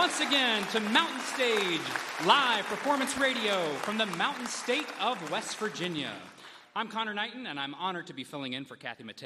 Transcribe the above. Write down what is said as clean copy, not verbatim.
once again to Mountain Stage, live performance radio from the Mountain State of West Virginia. I'm Connor Knighton, and I'm honored to be filling in for Kathy Mateo.